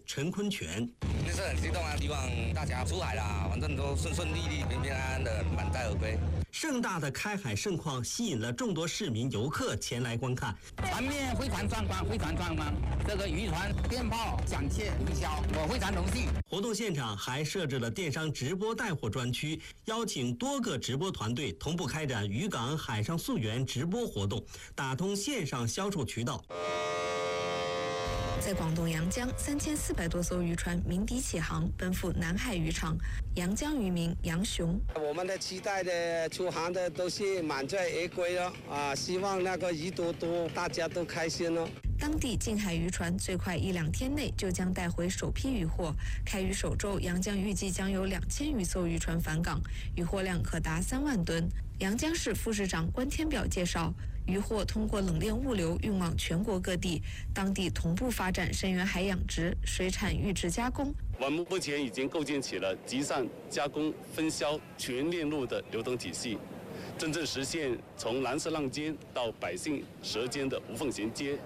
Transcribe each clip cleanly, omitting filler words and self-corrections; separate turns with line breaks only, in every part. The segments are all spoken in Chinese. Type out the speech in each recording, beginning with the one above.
陈坤全。
这次很激动啊，希望大家出海啦，反正都顺顺利利、平平安安的满载而归。
盛大的开海盛况吸引了众多市民游客前来观看。
场面非常壮观，非常壮观。这个渔船鞭炮响彻云霄，我非常荣幸。
活动现场还设置了电商直播带货专区，邀请多个直播团队同步开展渔港海上溯源直播活动，打通线上销售渠道。
在广东阳江，3400多艘渔船鸣笛起航，奔赴南海渔场。阳江渔民杨雄，
我们的期待的出航的都是满载而归了啊！希望那个鱼多多，大家都开心哦。
当地近海渔船最快1-2天内就将带回首批渔获。开渔首周，阳江预计将有2000余艘渔船返港，渔获量可达3万吨。阳江市副市长关天表介绍，渔获通过冷链物流运往全国各地，当地同步发展深远海养殖、水产预制加工。
我们目前已经构建起了集散、加工、分销全链路的流通体系，真正实现从蓝色浪尖到百姓舌尖的无缝衔接。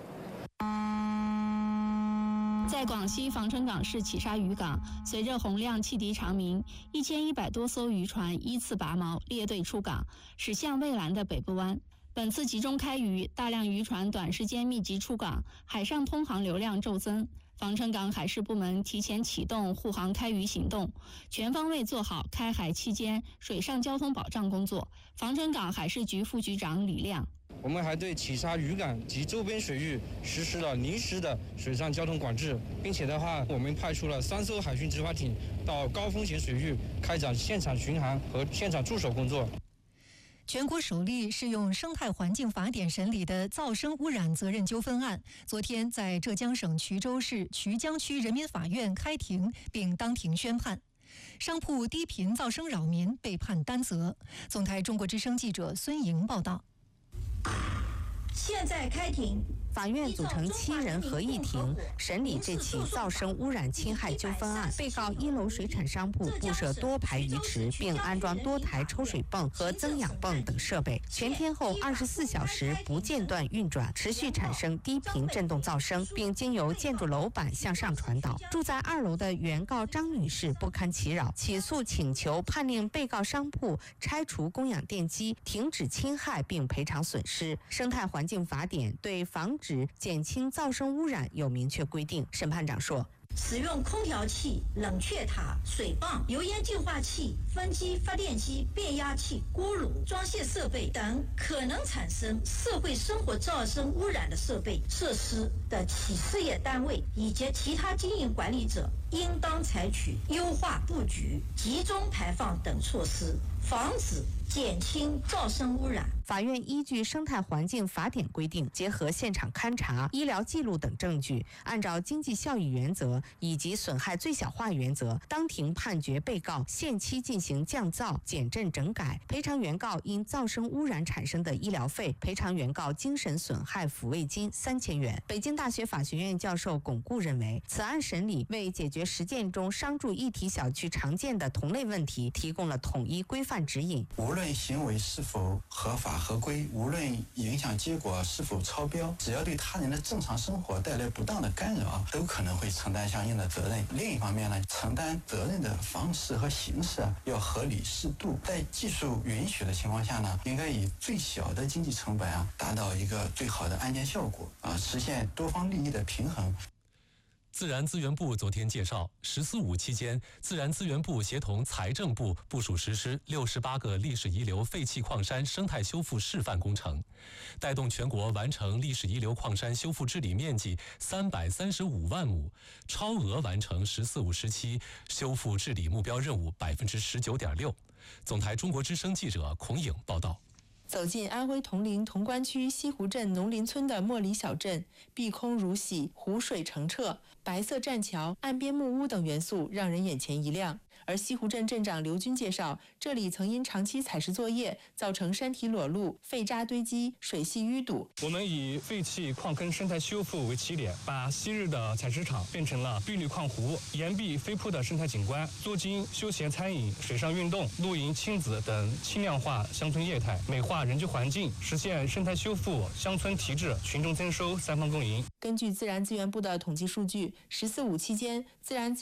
在广西防城港市企沙渔港，随着洪亮汽笛长鸣，1100多艘渔船依次拔锚列队出港，驶向蔚蓝的北部湾。本次集中开渔，大量渔船短时间密集出港，海上通航流量骤增。防城港海事部门提前启动护航开渔行动，全方位做好开海期间水上交通保障工作。防城港海事局副局长李亮，
我们还对企沙渔港及周边水域实施了临时的水上交通管制，并且我们派出了3艘海巡执法艇到高风险水域开展现场巡航和现场驻守工作。
全国首例适用生态环境法典审理的噪声污染责任纠纷案，昨天在浙江省衢州市衢江区人民法院开庭并当庭宣判。商铺低频噪声扰民被判担责。总台中国之声记者孙莹报道。
现在开庭。
法院组成7人合议庭审理这起噪声污染侵害纠纷案。被告1楼水产商铺布设多排鱼池，并安装多台抽水泵和增氧泵等设备，全天候24小时不间断运转，持续产生低频振动噪声，并经由建筑楼板向上传导。住在2楼的原告张女士不堪其扰，起诉请求判令被告商铺拆除供氧电机，停止侵害并赔偿损失。生态环境法典对防止减轻噪声污染有明确规定。审判长说，
使用空调器、冷却塔、水泵、油烟净化器、分机、发电机、变压器、锅炉、装卸设备等可能产生社会生活噪声污染的设备、设施的企事业单位以及其他经营管理者，应当采取优化布局、集中排放等措施，防止减轻噪声污染。
法院依据生态环境法典规定，结合现场勘查、医疗记录等证据，按照经济效益原则以及损害最小化原则，当庭判决被告限期进行降噪、减震整改，赔偿原告因噪声污染产生的医疗费，赔偿原告精神损害抚慰金3000元。北京大学法学院教授巩固认为，此案审理为解决实践中商住一体小区常见的同类问题提供了统一规范指引。
无论行为是否合法合规，无论影响结果是否超标，只要对他人的正常生活带来不当的干扰，都可能会承担相应的责任。另一方面呢，承担责任的方式和形式要合理适度，在技术允许的情况下呢，应该以最小的经济成本达到一个最好的安全效果实现多方利益的平衡。
自然资源部昨天介绍，“14·5”期间，自然资源部协同财政部部署实施68个历史遗留废弃矿山生态修复示范工程，带动全国完成历史遗留矿山修复治理面积335万亩，超额完成“14·5”时期修复治理目标任务19.6%。总台中国之声记者孔颖报道。
走进安徽铜陵潼关区西湖镇农林村的莫里小镇，碧空如洗，湖水澄澈，白色栈桥、岸边木屋等元素让人眼前一亮。 而西湖镇镇长刘军介绍，这里曾因长期采石作业，造成山体裸露、废渣堆积、水系淤堵。
我们以废弃矿坑生态修复为起点，把昔日的采石场变成了碧绿矿湖、岩壁飞瀑的生态景观，做精休闲餐饮、水上运动、露营、亲子等轻量化乡村业态，美化人居环境，实现生态修复、乡村提质、群众增收三方共赢。
根据自然资源部的统计数据，14、15期间，自然资源